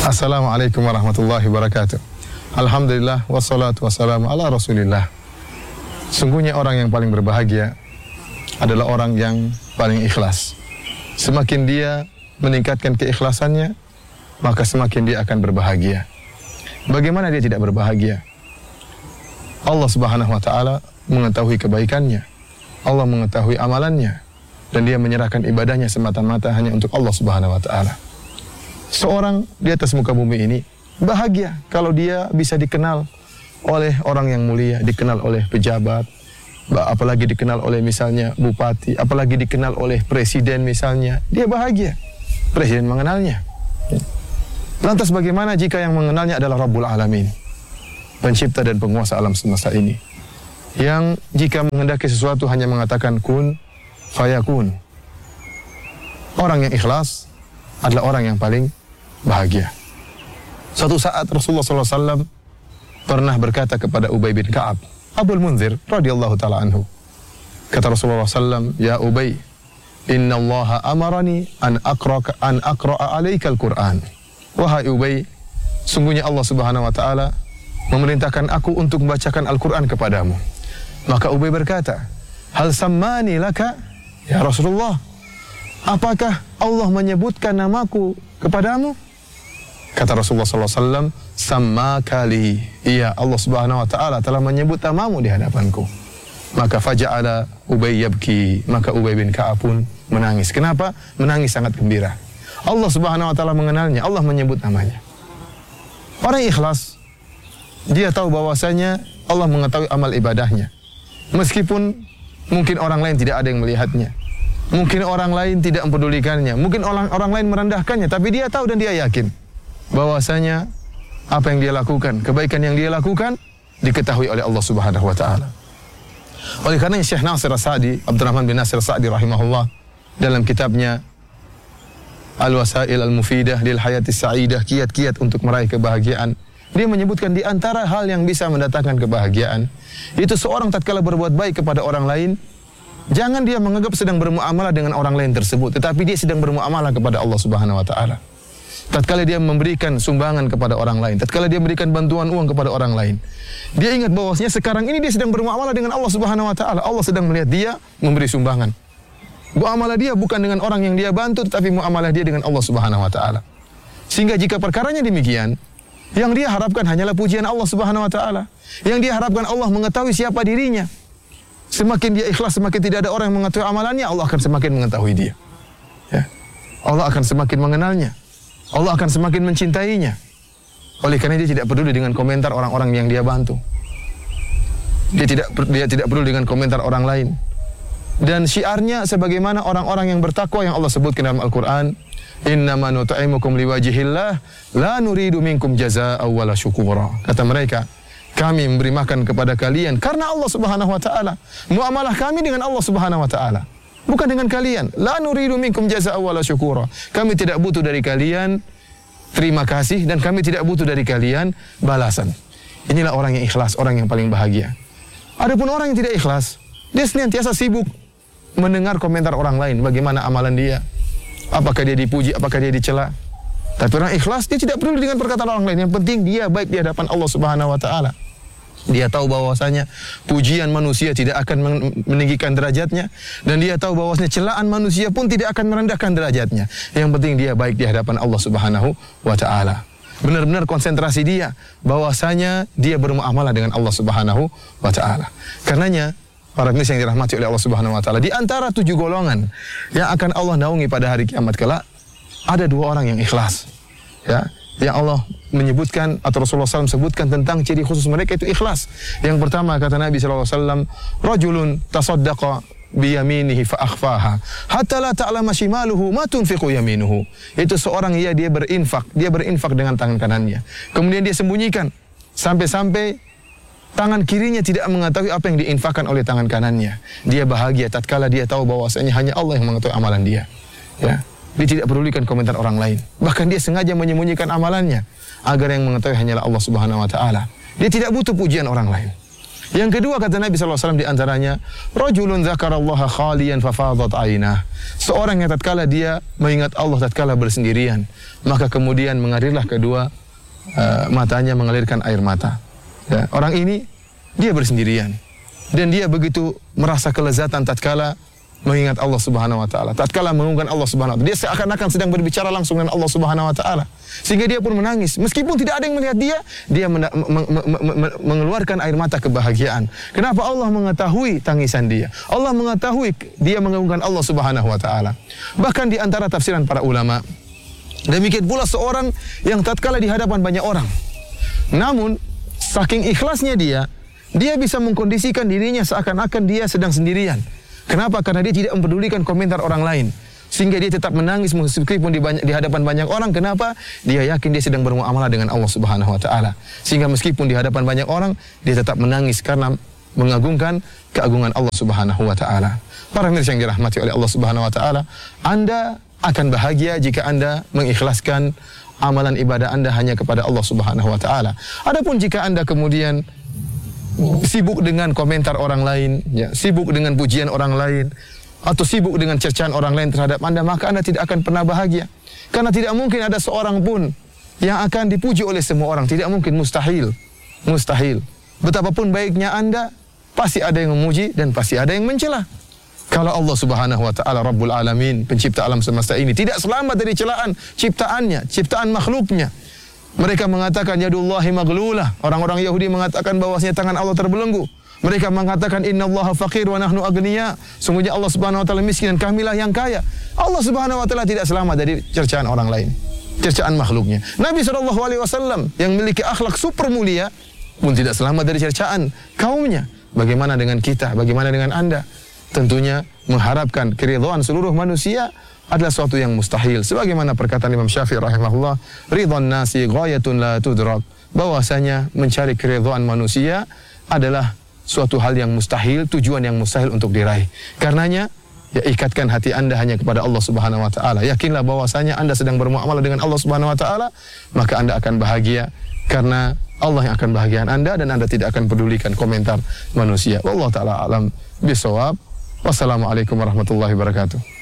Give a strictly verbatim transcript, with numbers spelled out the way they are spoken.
Assalamualaikum warahmatullahi wabarakatuh. Alhamdulillah wassalatu wassalamu ala Rasulillah. Sungguhnya orang yang paling berbahagia adalah orang yang paling ikhlas. Semakin dia meningkatkan keikhlasannya, maka semakin dia akan berbahagia. Bagaimana dia tidak berbahagia? Allah Subhanahu wa taala mengetahui kebaikannya. Allah mengetahui amalannya dan dia menyerahkan ibadahnya semata-mata hanya untuk Allah Subhanahu wa taala. Seorang di atas muka bumi ini bahagia kalau dia bisa dikenal oleh orang yang mulia, dikenal oleh pejabat, apalagi dikenal oleh misalnya bupati, apalagi dikenal oleh presiden misalnya. Dia bahagia. Presiden mengenalnya. Lantas bagaimana jika yang mengenalnya adalah Rabbul Alamin, pencipta dan penguasa alam semesta ini, yang jika menghendaki sesuatu hanya mengatakan kun fayakun. Orang yang ikhlas adalah orang yang paling bahagia. Suatu saat Rasulullah sallallahu alaihi wasallam pernah berkata kepada Ubay bin Ka'ab, Abul Munzir radhiyallahu ta'ala anhu. Kata Rasulullah sallallahu alaihi wasallam, "Ya Ubay, inna Allah amarani an aqra'a an aqra'a alaika al-Qur'an." Wahai Ubay, sungguhnya Allah Subhanahu wa taala memerintahkan aku untuk membacakan Al-Qur'an kepadamu. Maka Ubay berkata, "Hal sammani laka ya Rasulullah? Apakah Allah menyebutkan namaku kepadamu?" Kata Rasulullah sallallahu alaihi wasallam, "Sammakali." Iya, Allah Subhanahu wa taala telah menyebut namamu di hadapanku. Maka faja'ala Ubay yabki, maka Ubay bin Ka'ab pun menangis. Kenapa? Menangis sangat gembira. Allah Subhanahu wa taala mengenalnya, Allah menyebut namanya. Orang ikhlas, dia tahu bahwasanya Allah mengetahui amal ibadahnya. Meskipun mungkin orang lain tidak ada yang melihatnya. Mungkin orang lain tidak mempedulikannya, mungkin orang orang lain merendahkannya, tapi dia tahu dan dia yakin bahwasanya apa yang dia lakukan, kebaikan yang dia lakukan diketahui oleh Allah Subhanahu wa taala. Oleh karena Syekh Nasir As-Sa'di, Abdurrahman bin Nasir As-Sa'di rahimahullah, dalam kitabnya Al-Wasail Al-Mufidah lil Hayatis Sa'idah, kiat-kiat untuk meraih kebahagiaan, dia menyebutkan di antara hal yang bisa mendatangkan kebahagiaan itu seorang tatkala berbuat baik kepada orang lain, jangan dia menganggap sedang bermuamalah dengan orang lain tersebut, tetapi dia sedang bermuamalah kepada Allah Subhanahu wa taala. Tatkala dia memberikan sumbangan kepada orang lain, tatkala dia memberikan bantuan uang kepada orang lain, dia ingat bahwasanya sekarang ini dia sedang bermuamalah dengan Allah Subhanahu wa taala. Allah sedang melihat dia memberi sumbangan. Muamalah dia bukan dengan orang yang dia bantu, tetapi muamalah dia dengan Allah Subhanahu wa taala. Sehingga jika perkaranya demikian, yang dia harapkan hanyalah pujian Allah Subhanahu wa taala. Yang dia harapkan Allah mengetahui siapa dirinya. Semakin dia ikhlas, semakin tidak ada orang yang mengetahui amalannya, Allah akan semakin mengetahui dia. Ya. Allah akan semakin mengenalnya. Allah akan semakin mencintainya. Oleh karena dia tidak peduli dengan komentar orang-orang yang dia bantu. Dia tidak dia tidak peduli dengan komentar orang lain. Dan syiarnya sebagaimana orang-orang yang bertakwa yang Allah sebutkan dalam Al-Qur'an, "Innama nut'imukum liwajhillah, la nuridu minkum jazaa'an wala syukura." Kata mereka, kami memberi makan kepada kalian karena Allah Subhanahu wa taala. Muamalah kami dengan Allah Subhanahu wa taala, bukan dengan kalian. La nuridu minkum jazaa'an wala syukura. Kami tidak butuh dari kalian terima kasih dan kami tidak butuh dari kalian balasan. Inilah orang yang ikhlas, orang yang paling bahagia. Adapun orang yang tidak ikhlas, dia senantiasa sibuk mendengar komentar orang lain, bagaimana amalan dia, apakah dia dipuji, apakah dia dicela. Tapi orang ikhlas, dia tidak peduli dengan perkataan orang lain. Yang penting dia baik di hadapan Allah Subhanahu wa taala. Dia tahu bahwasanya pujian manusia tidak akan meninggikan derajatnya, dan dia tahu bahwasanya celaan manusia pun tidak akan merendahkan derajatnya. Yang penting dia baik di hadapan Allah Subhanahu wa taala. Benar-benar konsentrasi dia bahwasanya dia bermuamalah dengan Allah Subhanahu wa taala. Karenanya para pemirsa yang dirahmati oleh Allah Subhanahu wa taala, di antara tujuh golongan yang akan Allah naungi pada hari kiamat kelak, ada dua orang yang ikhlas. Ya, yang Allah menyebutkan atau Rasulullah shallallahu alaihi wasallam sebutkan tentang ciri khusus mereka itu ikhlas. Yang pertama kata Nabi shallallahu alaihi wasallam, "Rajulun tasaddaqa biyaminihi fa akhfaha hatta la ta'lama shimaluhu ma tunfiqu yaminuhu." Itu seorang ya dia berinfak, dia berinfak dengan tangan kanannya. Kemudian dia sembunyikan sampai-sampai tangan kirinya tidak mengetahui apa yang diinfakkan oleh tangan kanannya. Dia bahagia tatkala dia tahu bahwasanya hanya Allah yang mengetahui amalan dia. Ya. Dia tidak pedulikan komentar orang lain. Bahkan dia sengaja menyembunyikan amalannya agar yang mengetahui hanyalah Allah Subhanahu wa taala. Dia tidak butuh pujian orang lain. Yang kedua kata Nabi sallallahu alaihi wasallam di antaranya, rajulun dzakarallaha khaliyan fafadat ainah. Seorang yang tatkala dia mengingat Allah tatkala bersendirian, maka kemudian mengalirlah kedua uh, matanya mengalirkan air mata. Ya, orang ini dia bersendirian dan dia begitu merasa kelezatan tatkala mengingat Allah Subhanahu wa taala. Tatkala mengagungkan Allah Subhanahu wa taala, dia seakan-akan sedang berbicara langsung dengan Allah Subhanahu wa taala. Sehingga dia pun menangis. Meskipun tidak ada yang melihat dia, dia men mengeluarkan air mata kebahagiaan. Kenapa? Allah mengetahui tangisan dia. Allah mengetahui dia mengagungkan Allah Subhanahu wa taala. Bahkan di antara tafsiran para ulama, demikian pula seorang yang tatkala di hadapan banyak orang, namun saking ikhlasnya dia, dia bisa mengkondisikan dirinya seakan-akan dia sedang sendirian. Kenapa? Karena dia tidak mempedulikan komentar orang lain. Sehingga dia tetap menangis meskipun di, banyak, di hadapan banyak orang. Kenapa? Dia yakin dia sedang bermuamalah dengan Allah Subhanahu wa taala. Sehingga meskipun di hadapan banyak orang, dia tetap menangis karena mengagungkan keagungan Allah Subhanahu wa taala. Para pemirsa yang dirahmati oleh Allah Subhanahu wa taala, Anda akan bahagia jika Anda mengikhlaskan amalan ibadah Anda hanya kepada Allah Subhanahu wa taala. Adapun jika Anda kemudian sibuk dengan komentar orang lain, ya, sibuk dengan pujian orang lain, atau sibuk dengan cercaan orang lain terhadap Anda, maka Anda tidak akan pernah bahagia. Karena tidak mungkin ada seorang pun yang akan dipuji oleh semua orang. Tidak mungkin, mustahil. Mustahil. Betapapun baiknya Anda, pasti ada yang memuji dan pasti ada yang mencela. Kalau Allah Subhanahu wa taala Rabbul Alamin, pencipta alam semesta ini, tidak selamat dari celaan ciptaannya, ciptaan makhluknya. Mereka mengatakan yadullahi maghlulah. Orang-orang Yahudi mengatakan bahwasanya tangan Allah terbelenggu. Mereka mengatakan innallaha faqir wa nahnu agniya. Sungguhnya Allah Subhanahu wa taala miskin dan kamilah yang kaya. Allah Subhanahu wa taala tidak selamat dari cercaan orang lain, cercaan makhluknya. Nabi sallallahu alaihi wasallam yang memiliki akhlak super mulia pun tidak selamat dari cercaan kaumnya. Bagaimana dengan kita? Bagaimana dengan Anda? Tentunya mengharapkan keridhaan seluruh manusia adalah suatu yang mustahil. Sebagaimana perkataan Imam Syafi'i rahimahullah, ridhan nasi ghayatun la tudrak. Bahwasanya mencari keridhaan manusia adalah suatu hal yang mustahil, tujuan yang mustahil untuk diraih. Karenanya, ya ikatkan hati Anda hanya kepada Allah Subhanahu wa taala. Yakinlah bahwasanya Anda sedang bermuamalah dengan Allah Subhanahu wa taala, maka Anda akan bahagia karena Allah yang akan bahagiakan Anda dan Anda tidak akan pedulikan komentar manusia. Wallahu taala alam bisawab. Wassalamualaikum warahmatullahi wabarakatuh.